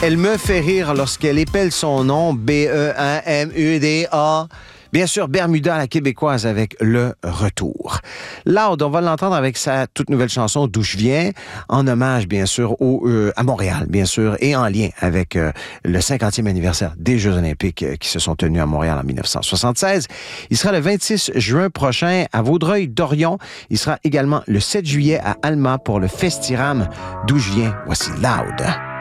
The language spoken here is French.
Elle me fait rire lorsqu'elle épelle son nom, B-E-A-M-U-D-A. Bien sûr, Bermuda, la québécoise, avec Le Retour. Loud, on va l'entendre avec sa toute nouvelle chanson, D'où je viens, en hommage, bien sûr, à Montréal, bien sûr, et en lien avec le 50e anniversaire des Jeux olympiques qui se sont tenus à Montréal en 1976. Il sera le 26 juin prochain à Vaudreuil-Dorion. Il sera également le 7 juillet à Alma pour le Festiram. D'où je viens, voici Loud.